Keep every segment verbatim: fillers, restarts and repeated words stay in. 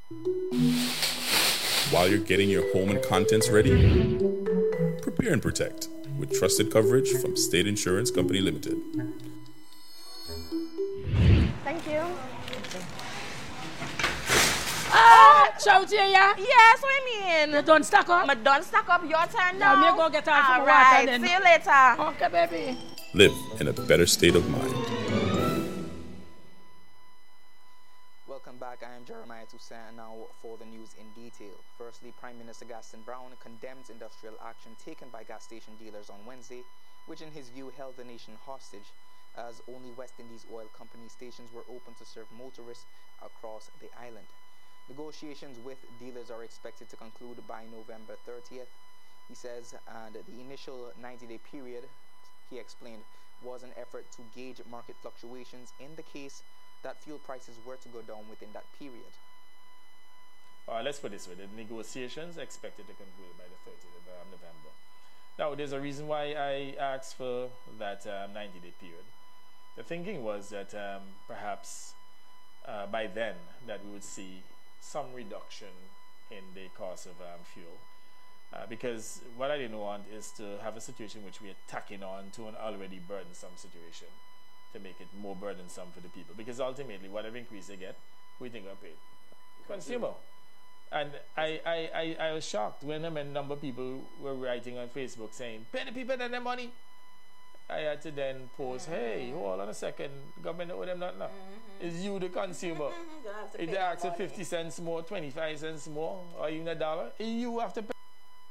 While you're getting your home and contents ready, prepare and protect with trusted coverage from State Insurance Company Limited. Thank you. Ah, shout here, yeah? Yes, what you mean? You done stack up? I'm done stack up. Your turn now. Now me go get out All for right. water then. See you later. Okay, baby. Live in a better state of mind. Welcome back. I am Jeremiah Toussaint, and now for the news in detail. Firstly, Prime Minister Gaston Brown condemns industrial action taken by gas station dealers on Wednesday, which in his view held the nation hostage, as only West Indies Oil Company stations were open to serve motorists across the island. Negotiations with dealers are expected to conclude by November thirtieth, he says, and the initial ninety-day period, he explained, was an effort to gauge market fluctuations in the case that fuel prices were to go down within that period. All right, let's put this way. The negotiations are expected to conclude by the thirtieth of um, November. Now, there's a reason why I asked for that um, ninety-day period. The thinking was that um, perhaps uh, by then that we would see some reduction in the cost of um, fuel. Uh, because what I didn't want is to have a situation which we are tacking on to an already burdensome situation to make it more burdensome for the people. Because ultimately, whatever increase they get, who do you think are paid? Consumer. And I, I, I, I was shocked when a number of people were writing on Facebook saying, pay the people their money. I had to then post, mm-hmm. hey, hold on a second, government owe them nothing now. Mm-hmm. It's you, the consumer. Mm-hmm. If they ask for fifty cents more, twenty-five cents more, or even a dollar, you have to pay.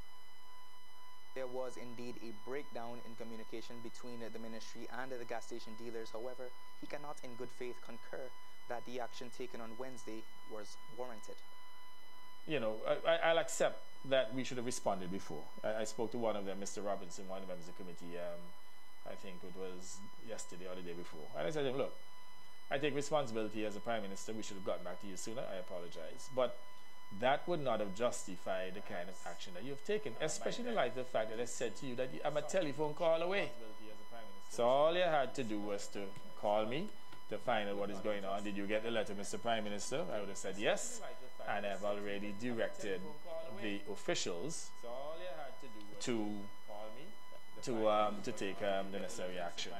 There was indeed a breakdown in communication between the ministry and the gas station dealers. However, he cannot in good faith concur that the action taken on Wednesday was warranted. You know, I, I'll accept that we should have responded before. I, I spoke to one of them, Mister Robinson, one of the members of the committee, um, I think it was yesterday or the day before. And I said to him, look, I take responsibility as a Prime Minister. We should have gotten back to you sooner. I apologize. But that would not have justified the kind of action that you've taken, especially in light of the fact that I said to you that I'm a telephone call away. So all you had to do was to call me to find out what is going on. Did you get the letter, Mister Prime Minister? I would have said yes. And I've already directed the officials to to um, to take um, the necessary action.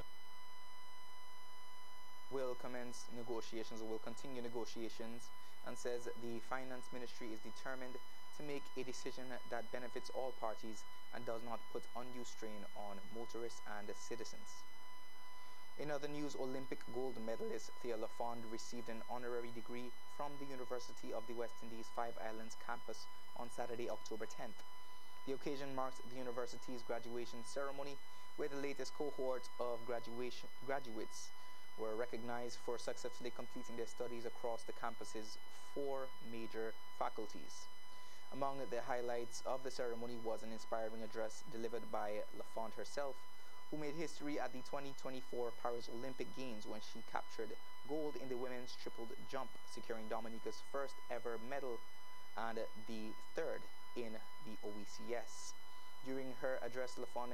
Will commence negotiations or will continue negotiations, and says the Finance Ministry is determined to make a decision that benefits all parties and does not put undue strain on motorists and citizens. In other news, Olympic gold medalist Thea Lafond received an honorary degree from the University of the West Indies Five Islands campus on Saturday, October tenth. The occasion marked the university's graduation ceremony, where the latest cohort of graduation graduates were recognized for successfully completing their studies across the campus's four major faculties. Among the highlights of the ceremony was an inspiring address delivered by Lafond herself, who made history at the twenty twenty-four Paris Olympic Games when she captured gold in the women's triple jump, securing Dominica's first ever medal and the third in the O E C S. During her address, Lafond